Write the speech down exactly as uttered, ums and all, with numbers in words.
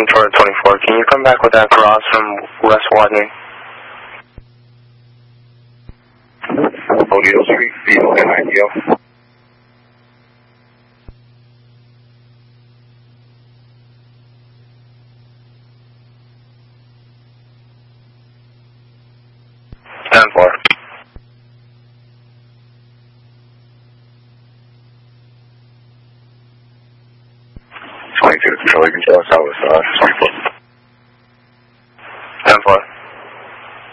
toward twenty-four. Can you come back with that cross from West Watney? O'Neill Street, Beetle, and Ideal. ten four. twenty-two, control, you can tell us how it's uh, twenty-four.